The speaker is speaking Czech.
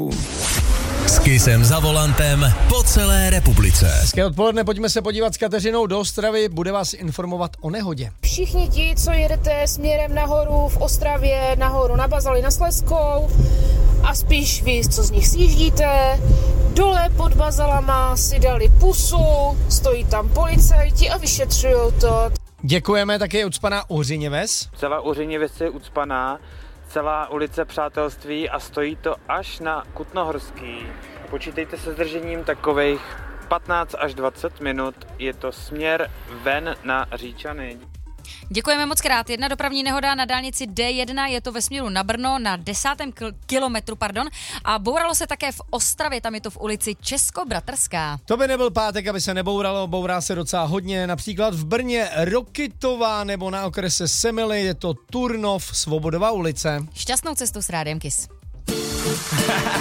Show. S Kissem za volantem po celé republice. Hezké odpoledne, pojďme se podívat s Kateřinou do Ostravy, bude vás informovat o nehodě. Všichni ti, co jedete směrem nahoru v Ostravě, nahoru na Bazali na Slezskou a spíš vy, co z nich sjíždíte, dole pod Bazalama si dali pusu, stojí tam policajti a vyšetřují to. Děkujeme, také je ucpaná Uřiněves. Celá Uřiněves je ucpaná, celá ulice Přátelství a stojí to až na Kutnohorský. Počítejte se zdržením takových 15 až 20 minut, je to směr ven na Říčany. Děkujeme moc krát. Jedna dopravní nehoda na dálnici D1, je to ve směru na Brno na 10. kilometru, a bouralo se také v Ostravě, tam je to v ulici Českobratrská. To by nebyl pátek, aby se nebouralo, bourá se docela hodně, například v Brně Rokytová nebo na okrese Semily je to Turnov, Svobodova ulice. Šťastnou cestu s Rádiem Kiss.